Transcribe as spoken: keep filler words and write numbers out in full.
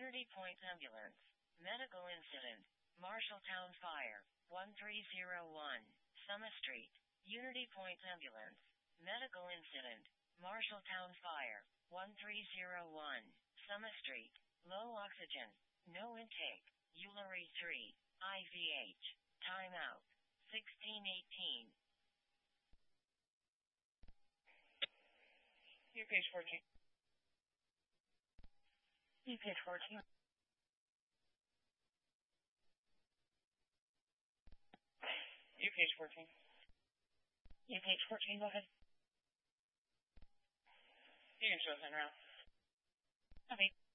Unity Point Ambulance. Medical incident. Marshalltown Fire. one three zero one. Summit Street. Unity Point Ambulance. Medical incident. Marshalltown Fire. one three zero one. Summit Street. Low oxygen. No intake. Ulari three. I V H. Timeout. sixteen eighteen. U P H fourteen. U P H fourteen. U P H fourteen. U P H fourteen, go ahead. You can show us in route. Copy.